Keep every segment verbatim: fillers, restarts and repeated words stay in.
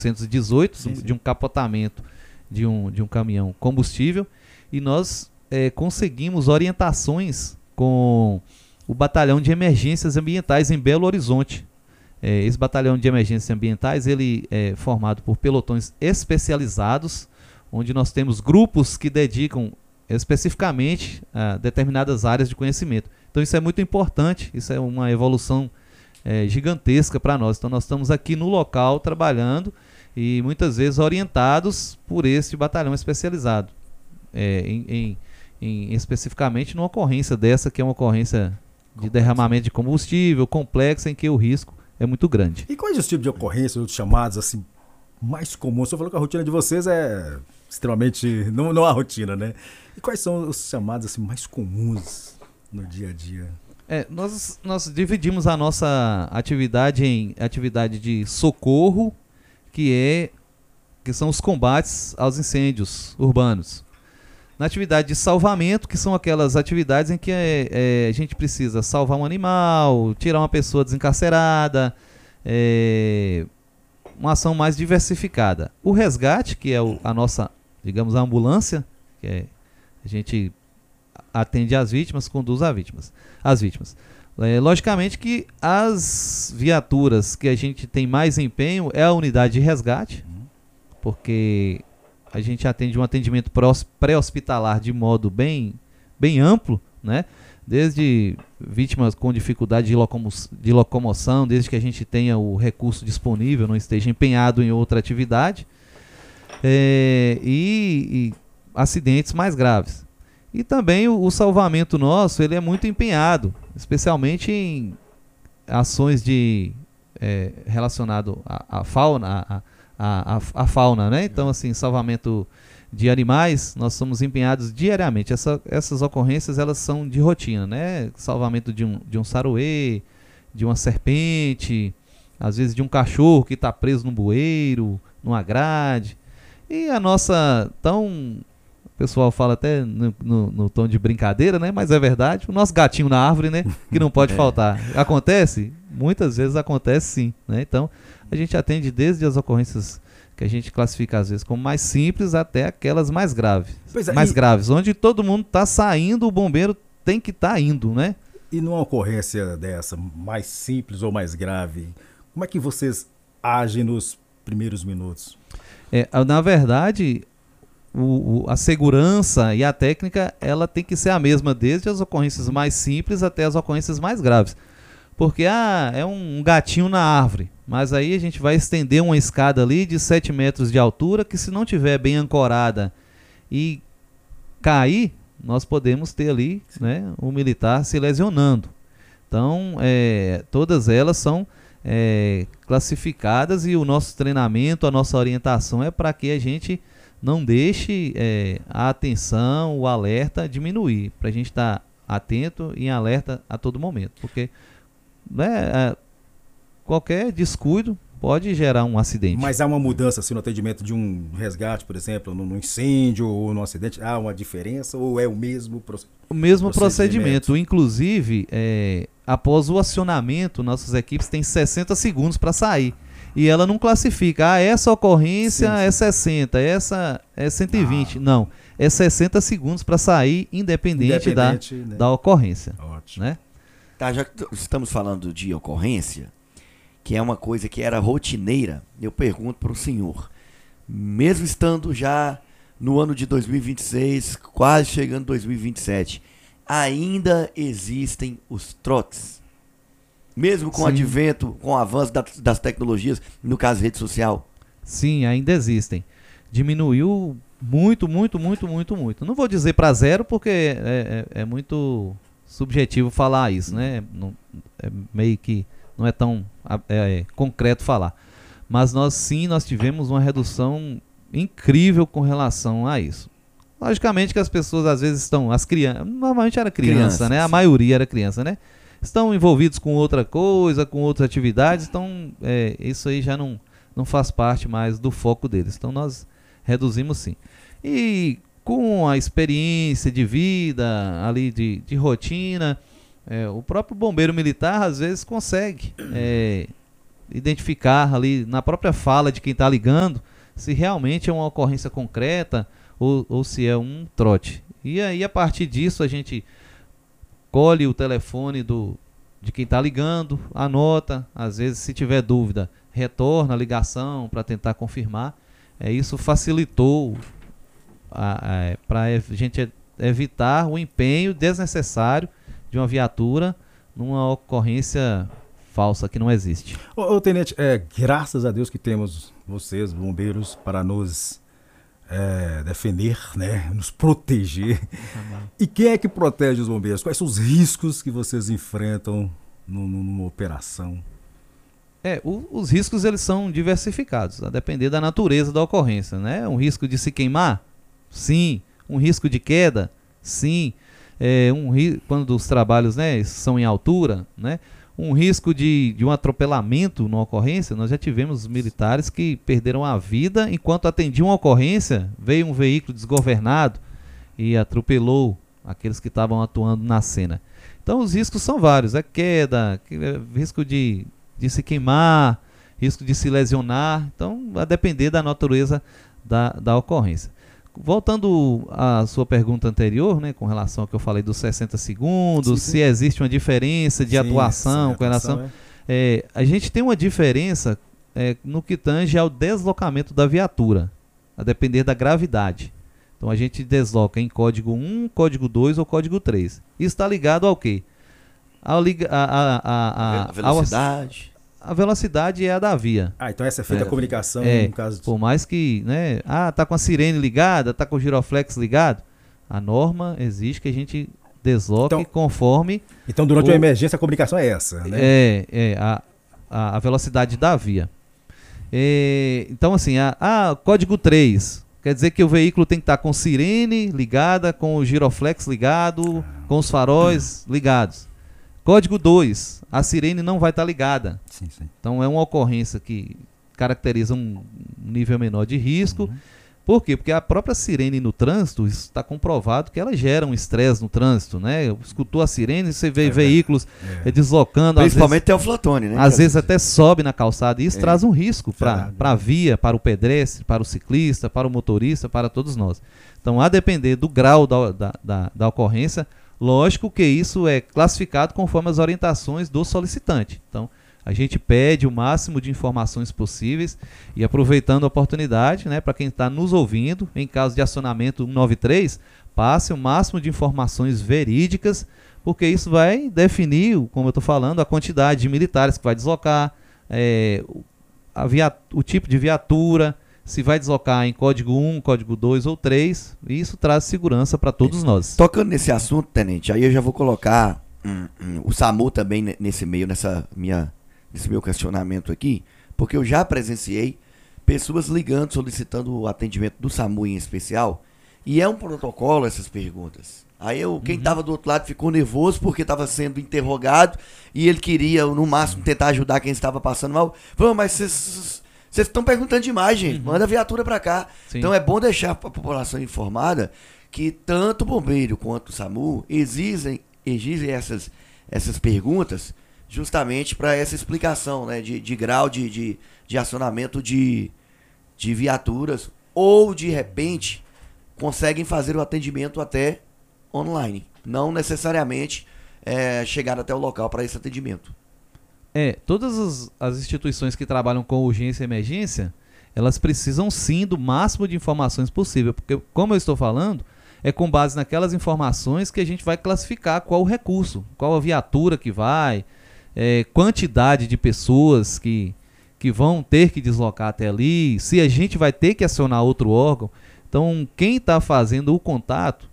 novecentos e dezoito, Sim, sim. de um capotamento de um, de um caminhão combustível, e nós é, conseguimos orientações com o Batalhão de Emergências Ambientais em Belo Horizonte. É, esse Batalhão de Emergências Ambientais ele é formado por pelotões especializados, onde nós temos grupos que dedicam especificamente a determinadas áreas de conhecimento. Então isso é muito importante, isso é uma evolução é, gigantesca para nós. Então nós estamos aqui no local trabalhando e muitas vezes orientados por esse batalhão especializado, é, em, em, em, especificamente numa ocorrência dessa, que é uma ocorrência de derramamento de combustível complexa, em que o risco é muito grande. E quais os tipos de ocorrências, os chamados assim, mais comuns? Você falou que a rotina de vocês é extremamente... Não, não há rotina, né? E quais são os chamados assim, mais comuns no dia a dia? É, nós, nós dividimos a nossa atividade em atividade de socorro, que, é, que são os combates aos incêndios urbanos. Na atividade de salvamento, que são aquelas atividades em que é, é, a gente precisa salvar um animal, tirar uma pessoa desencarcerada, é, uma ação mais diversificada. O resgate, que é o, a nossa, digamos, a ambulância, que é, a gente atende as vítimas, conduz as vítimas. As vítimas. É, logicamente que as viaturas que a gente tem mais empenho é a unidade de resgate, porque a gente atende um atendimento pré-hospitalar de modo bem, bem amplo, né? Desde vítimas com dificuldade de, locomo de locomoção, desde que a gente tenha o recurso disponível, não esteja empenhado em outra atividade, é, e, e acidentes mais graves. E também o, o salvamento nosso, ele é muito empenhado, especialmente em ações de é, relacionado à, à fauna, à, à, à, à fauna, né? Então, assim, salvamento de animais, nós somos empenhados diariamente. Essa, essas ocorrências, elas são de rotina, né? Salvamento de um, de um saruê, de uma serpente, às vezes de um cachorro que está preso num bueiro, numa grade. E a nossa tão... O pessoal fala até no, no, no tom de brincadeira, né? Mas é verdade. O nosso gatinho na árvore, né? Que não pode é. faltar. Acontece? Muitas vezes acontece sim, né? Então, a gente atende desde as ocorrências que a gente classifica às vezes como mais simples até aquelas mais graves. É, mais e... graves, onde todo mundo está saindo, o bombeiro tem que estar tá indo, né? E numa ocorrência dessa, mais simples ou mais grave, como é que vocês agem nos primeiros minutos? É, na verdade... O, o, a segurança e a técnica, ela tem que ser a mesma desde as ocorrências mais simples até as ocorrências mais graves. Porque ah, é um gatinho na árvore, mas aí a gente vai estender uma escada ali de sete metros de altura que, se não tiver bem ancorada e cair, nós podemos ter ali, né, um militar se lesionando. Então, é, todas elas são é, classificadas, e o nosso treinamento, a nossa orientação é para que a gente não deixe é, a atenção, o alerta diminuir, para a gente estar tá atento e em alerta a todo momento, porque né, qualquer descuido pode gerar um acidente. Mas há uma mudança assim, no atendimento de um resgate, por exemplo, num incêndio ou num acidente? Há uma diferença ou é o mesmo procedimento? O mesmo procedimento, procedimento. Inclusive, é, após o acionamento, nossas equipes têm sessenta segundos para sair. E ela não classifica, ah, essa ocorrência sim, sim. é sessenta, essa é cento e vinte. Ah. Não, é sessenta segundos para sair, independente, independente da, né? da ocorrência. Ótimo. Né? Tá, já que estamos falando de ocorrência, que é uma coisa que era rotineira, eu pergunto para o senhor, mesmo estando já no ano de dois mil e vinte e seis, quase chegando dois mil e vinte e sete, ainda existem os trotes? Mesmo com Sim. o advento, com o avanço das, das tecnologias, no caso rede social? Sim, ainda existem. Diminuiu muito, muito, muito, muito, muito. Não vou dizer para zero, porque é, é, é muito subjetivo falar isso, né? Não, é meio que não é tão é, é, concreto falar. Mas nós sim, nós tivemos uma redução incrível com relação a isso. Logicamente que as pessoas às vezes estão, as crianças, normalmente era criança, criança né? A sim. maioria era criança, né? Estão envolvidos com outra coisa, com outras atividades, então é, isso aí já não, não faz parte mais do foco deles. Então nós reduzimos sim. E com a experiência de vida, ali de, de rotina, é, o próprio bombeiro militar às vezes consegue é, identificar ali na própria fala de quem está ligando se realmente é uma ocorrência concreta ou, ou se é um trote. E aí, a partir disso, a gente colhe o telefone do, de quem está ligando, anota, às vezes, se tiver dúvida, retorna a ligação para tentar confirmar. É, isso facilitou para a gente evitar o empenho desnecessário de uma viatura numa ocorrência falsa que não existe. Ô, ô Tenente, é, graças a Deus que temos vocês, bombeiros, para nos é, defender, né, nos proteger. Uhum. E quem é que protege os bombeiros? Quais são os riscos que vocês enfrentam no, numa operação? É, o, os riscos eles são diversificados, a depender da natureza da ocorrência, né? Um risco de se queimar? Sim. Um risco de queda? Sim. É, um, quando os trabalhos, né, são em altura, né? Um risco de, de um atropelamento numa ocorrência, nós já tivemos militares que perderam a vida enquanto atendiam uma ocorrência, veio um veículo desgovernado e atropelou aqueles que estavam atuando na cena. Então os riscos são vários, é queda, risco de, de se queimar, risco de se lesionar, então a depender da natureza da, da ocorrência. Voltando à sua pergunta anterior, né, com relação ao que eu falei dos sessenta segundos, sim, sim. Se existe uma diferença de sim, atuação sim, com relação... É. É, a gente tem uma diferença é, no que tange ao deslocamento da viatura, a depender da gravidade. Então a gente desloca em código um, código dois ou código três. Isso está ligado ao quê? Ao liga, a, a, a, a, a velocidade. A velocidade é a da via. Ah, então essa é feita é, a comunicação é, no caso de... Por mais que, né, ah, tá com a sirene ligada, tá com o giroflex ligado, a norma exige que a gente desloque então, conforme... Então durante o, uma emergência a comunicação é essa, né? É, é a, a, a velocidade da via. É, então assim, a, a código três, quer dizer que o veículo tem que estar com sirene ligada, com o giroflex ligado, ah, com os faróis hum. ligados. Código dois, a sirene não vai estar ligada. Sim, sim. Então é uma ocorrência que caracteriza um nível menor de risco. Uhum. Por quê? Porque a própria sirene no trânsito, isso está comprovado que ela gera um estresse no trânsito, né? Escutou a sirene, você vê é, veículos é. deslocando. Principalmente tem o flatone, né? Às vezes até sobe na calçada e isso é. traz um risco para a via, para o pedestre, para o ciclista, para o motorista, para todos nós. Então, a depender do grau da, da, da, da ocorrência, lógico que isso é classificado conforme as orientações do solicitante. Então, a gente pede o máximo de informações possíveis e aproveitando a oportunidade, né, para quem está nos ouvindo, em caso de acionamento cento e noventa e três, passe o máximo de informações verídicas, porque isso vai definir, como eu estou falando, a quantidade de militares que vai deslocar, é, a via, o tipo de viatura, se vai deslocar em código um, código dois ou três, e isso traz segurança para todos nós. Tocando nesse assunto, Tenente, aí eu já vou colocar hum, hum, o SAMU também nesse meio, nessa minha, nesse meu questionamento aqui, porque eu já presenciei pessoas ligando, solicitando o atendimento do SAMU em especial, e é um protocolo essas perguntas. Aí eu, quem estava uhum. do outro lado ficou nervoso porque estava sendo interrogado e ele queria, no máximo, tentar ajudar quem estava passando mal. Falou, mas vocês... Vocês estão perguntando demais, gente. Uhum. Manda a viatura para cá. Sim. Então é bom deixar a população informada que tanto o bombeiro quanto o SAMU exigem, exigem essas, essas perguntas justamente para essa explicação, né, de, de grau de, de, de acionamento de, de viaturas ou, de repente, conseguem fazer o atendimento até online. Não necessariamente é, chegar até o local para esse atendimento. É, todas as, as instituições que trabalham com urgência e emergência, elas precisam sim do máximo de informações possível, porque, como eu estou falando, é com base naquelas informações que a gente vai classificar qual o recurso, qual a viatura que vai, é, quantidade de pessoas que, que vão ter que deslocar até ali, se a gente vai ter que acionar outro órgão. Então, quem está fazendo o contato,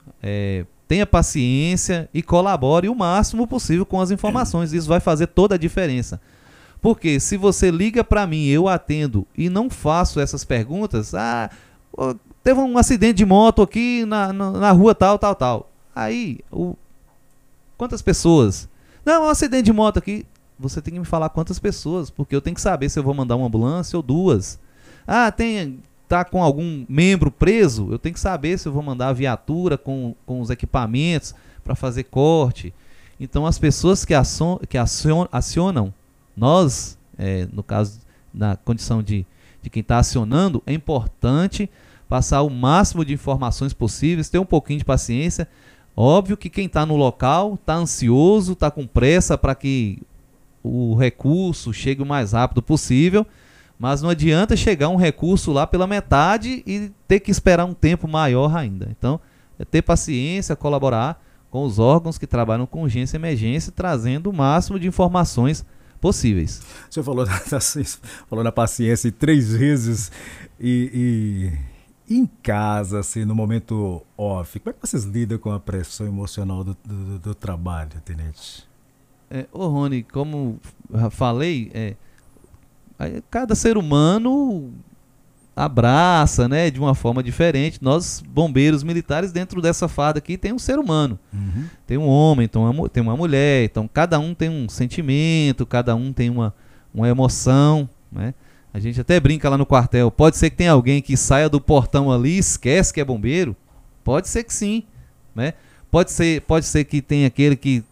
é, tenha paciência e colabore o máximo possível com as informações. Isso vai fazer toda a diferença. Porque se você liga para mim, eu atendo e não faço essas perguntas, ah, teve um acidente de moto aqui na, na, na rua tal, tal, tal. Aí, o, quantas pessoas? Não, um acidente de moto aqui. Você tem que me falar quantas pessoas, porque eu tenho que saber se eu vou mandar uma ambulância ou duas. Ah, tem... tá com algum membro preso, eu tenho que saber se eu vou mandar a viatura com, com os equipamentos para fazer corte. Então as pessoas que, acion, que acion, acionam, nós é, no caso, na condição de, de quem está acionando, é importante passar o máximo de informações possíveis, ter um pouquinho de paciência. Óbvio que quem está no local está ansioso, está com pressa para que o recurso chegue o mais rápido possível, mas não adianta chegar um recurso lá pela metade e ter que esperar um tempo maior ainda. Então, é ter paciência, colaborar com os órgãos que trabalham com urgência e emergência, trazendo o máximo de informações possíveis. O senhor falou, falou na paciência três vezes e, e em casa, assim, no momento off, como é que vocês lidam com a pressão emocional do, do, do trabalho, tenente? É, ô Rony, como eu falei, é, cada ser humano abraça, né, de uma forma diferente. Nós, bombeiros militares, dentro dessa farda aqui tem um ser humano. Uhum. Tem um homem, tem uma, tem uma mulher, então cada um tem um sentimento, cada um tem uma, uma emoção, né? A gente até brinca lá no quartel, pode ser que tenha alguém que saia do portão ali e esquece que é bombeiro? Pode ser que sim, né? Pode ser, pode ser que tenha aquele que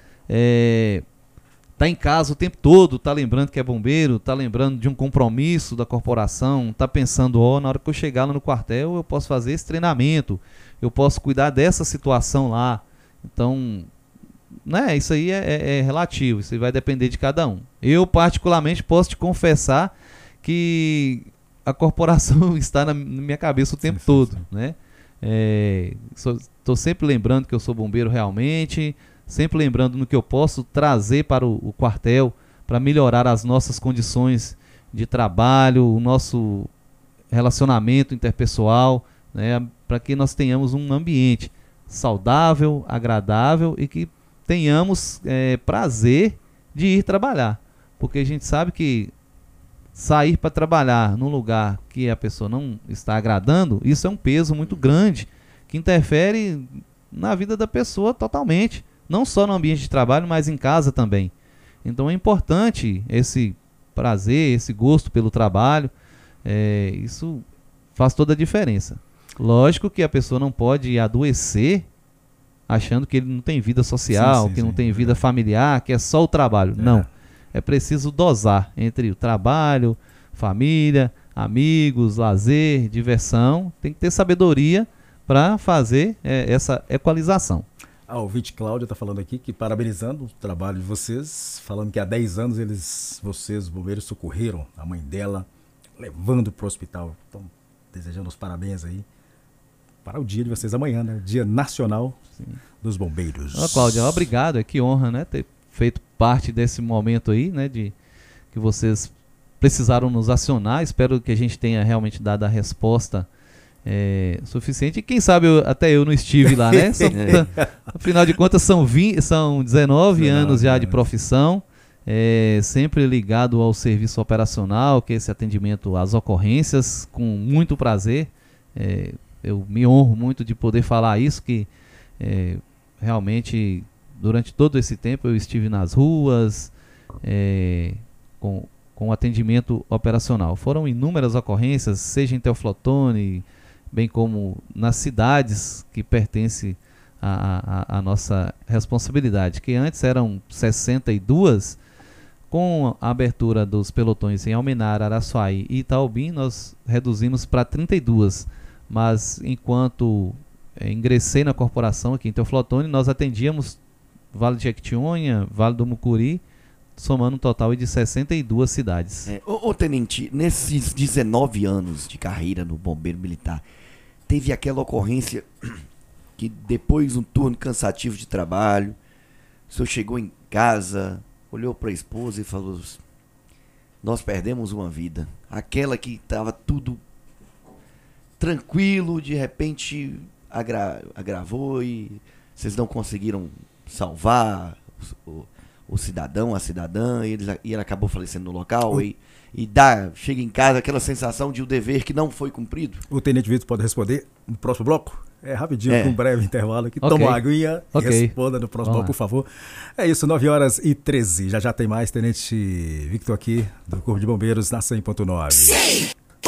é, tá em casa o tempo todo, tá lembrando que é bombeiro, tá lembrando de um compromisso da corporação, tá pensando, ó, oh, na hora que eu chegar lá no quartel eu posso fazer esse treinamento, eu posso cuidar dessa situação lá. Então, né, isso aí é, é, é relativo, isso aí vai depender de cada um. Eu particularmente posso te confessar que a corporação está na minha cabeça o tempo sim, todo, sim, sim. né? Estou sempre lembrando que eu sou bombeiro realmente, sempre lembrando no que eu posso trazer para o, o quartel, para melhorar as nossas condições de trabalho, o nosso relacionamento interpessoal, né, para que nós tenhamos um ambiente saudável, agradável e que tenhamos é, prazer de ir trabalhar. Porque a gente sabe que sair para trabalhar num lugar que a pessoa não está agradando, isso é um peso muito grande, que interfere na vida da pessoa totalmente. Não só no ambiente de trabalho, mas em casa também. Então é importante esse prazer, esse gosto pelo trabalho. É, isso faz toda a diferença. Lógico que a pessoa não pode adoecer achando que ele não tem vida social, sim, sim, que não sim, tem vida é. familiar, que é só o trabalho. É. Não. É preciso dosar entre o trabalho, família, amigos, lazer, diversão. Tem que ter sabedoria para fazer é, essa equalização. A ouvinte Cláudia está falando aqui que parabenizando o trabalho de vocês, falando que há dez anos eles, vocês, bombeiros, socorreram a mãe dela, levando para o hospital. Então, desejando os parabéns aí para o dia de vocês amanhã, né? Dia Nacional Sim. dos Bombeiros. Ó, Cláudia, obrigado, é que honra, né, ter feito parte desse momento aí, né, de que vocês precisaram nos acionar. Espero que a gente tenha realmente dado a resposta É, suficiente, e quem sabe eu, até eu não estive lá, né? São, é. Afinal de contas são, vinte, são dezenove anos já de profissão, é, sempre ligado ao serviço operacional, que é esse atendimento às ocorrências, com muito prazer. É, eu me honro muito de poder falar isso, que é, realmente durante todo esse tempo eu estive nas ruas é, com, com atendimento operacional. Foram inúmeras ocorrências, seja em Teoflotone, bem como nas cidades que pertencem à, à, à nossa responsabilidade, que antes eram sessenta e duas, com a abertura dos pelotões em Almenara, Araçuaí e Itaobim, nós reduzimos para trinta e duas, mas enquanto é, ingressei na corporação aqui em Teoflotone, nós atendíamos Vale de Jequitinhonha, Vale do Mucuri, somando um total de sessenta e duas cidades. É, ô, ô Tenente, nesses dezenove anos de carreira no Bombeiro Militar, teve aquela ocorrência que depois de um turno cansativo de trabalho, o senhor chegou em casa, olhou para a esposa e falou: nós perdemos uma vida. Aquela que estava tudo tranquilo, de repente agra agravou e vocês não conseguiram salvar o, o cidadão, a cidadã, e ele, e ele acabou falecendo no local. O... E, e dá, chega em casa aquela sensação de o dever que não foi cumprido. O Tenente Vitor pode responder no próximo bloco? É rapidinho, é. com um breve intervalo aqui. Okay. Toma uma aguinha okay. e responda no próximo bloco, por favor. É isso, nove horas e treze. Já já tem mais Tenente Victor aqui do Corpo de Bombeiros na cem ponto nove.